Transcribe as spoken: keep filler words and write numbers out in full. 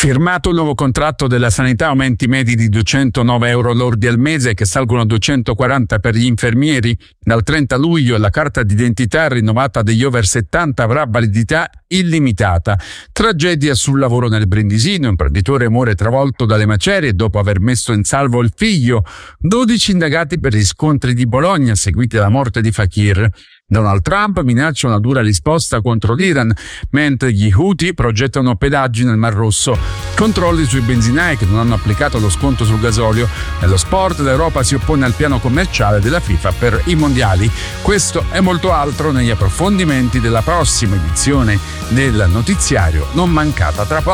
Firmato il nuovo contratto della sanità, aumenti medi di duecentonove euro lordi al mese che salgono a duecentoquaranta per gli infermieri. Dal trenta luglio la carta d'identità rinnovata degli over settanta avrà validità illimitata. Tragedia sul lavoro nel Brindisino, imprenditore muore travolto dalle macerie dopo aver messo in salvo il figlio. dodici indagati per gli scontri di Bologna seguiti alla morte di Fakir. Donald Trump minaccia una dura risposta contro l'Iran, mentre gli Houthi progettano pedaggi nel Mar Rosso. Controlli sui benzinai che non hanno applicato lo sconto sul gasolio. Nello sport l'Europa si oppone al piano commerciale della FIFA per i mondiali. Questo e molto altro negli approfondimenti della prossima edizione del notiziario Non Mancata tra poco.